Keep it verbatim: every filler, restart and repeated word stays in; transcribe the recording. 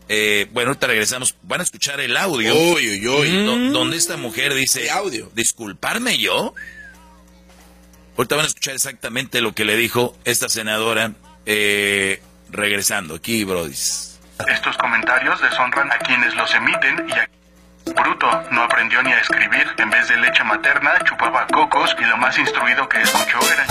Eh, bueno, ahorita regresamos. Van a escuchar el audio. Uy, uy, uy. do- donde esta mujer dice, audio? ¿disculparme yo? Ahorita van a escuchar exactamente lo que le dijo esta senadora eh, regresando. Aquí, brodis. Estos comentarios deshonran a quienes los emiten y a... Bruto, no aprendió ni a escribir. En vez de leche materna, chupaba cocos y lo más instruido que escuchó era...